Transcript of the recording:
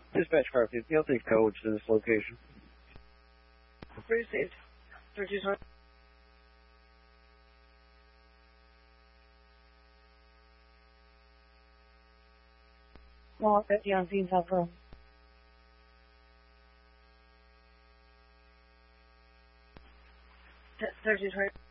Dispatch car 50, I'll take coach to this location. Received. 3220. Well, 50 on scene, South Row. Thirty-two.